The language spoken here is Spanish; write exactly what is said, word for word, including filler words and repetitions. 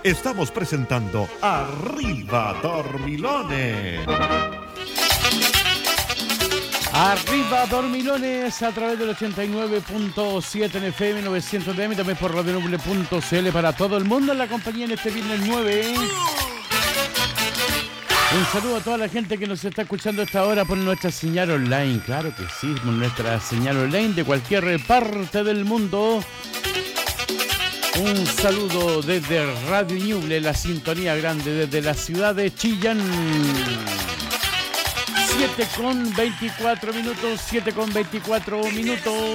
estamos presentando Arriba Dormilones. Arriba Dormilones a través del ochenta y nueve punto siete en F M, novecientos de A M, también por radio noble punto c l para todo el mundo en la compañía en este viernes nueve. Un saludo a toda la gente que nos está escuchando a esta hora por nuestra señal online. Claro que sí, por nuestra señal online de cualquier parte del mundo. Un saludo desde Radio Ñuble, la sintonía grande desde la ciudad de Chillán. siete con veinticuatro minutos, siete con veinticuatro minutos.